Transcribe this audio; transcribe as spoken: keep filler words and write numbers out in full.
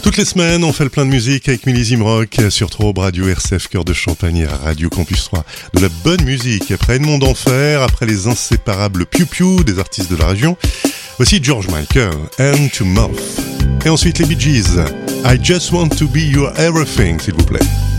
Toutes les semaines, on fait le plein de musique avec Millésime Rock sur Trobe Radio, R C F Cœur de Champagne et Radio Campus trois. De la bonne musique, après Edmond d'Enfer, après les inséparables Piu Piu des artistes de la région. Voici George Michael, Hand to Mouth. Et ensuite les Bee Gees, I Just Want to Be Your Everything, s'il vous plaît.